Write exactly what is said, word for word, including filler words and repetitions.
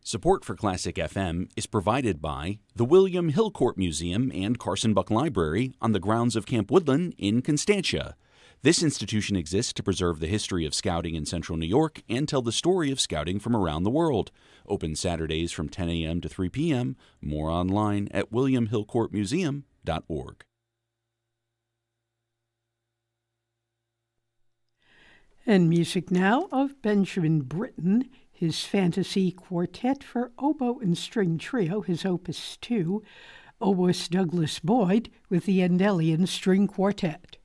Support for Classic F M is provided by the William Hillcourt Museum and Carson Buck Library on the grounds of Camp Woodland in Constantia. This institution exists to preserve the history of scouting in central New York and tell the story of scouting from around the world. Open Saturdays from ten a.m. to three p.m. More online at william hillcourt museum dot org. And music now of Benjamin Britten, his fantasy quartet for oboe and string trio, his opus two, oboist Douglas Boyd with the Endellian String Quartet.